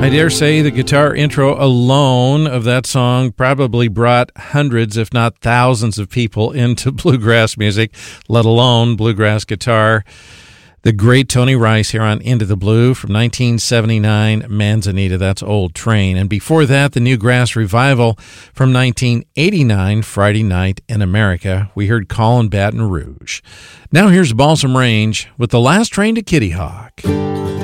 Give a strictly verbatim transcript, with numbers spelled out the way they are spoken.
I dare say the guitar intro alone of that song probably brought hundreds, if not thousands, of people into bluegrass music, let alone bluegrass guitar. The great Tony Rice here on Into the Blue from nineteen seventy-nine, Manzanita, that's Old Train. And before that, the New Grass Revival from nineteen eighty-nine, Friday Night in America. We heard Callin' Baton Rouge. Now here's Balsam Range with The Last Train to Kitty Hawk.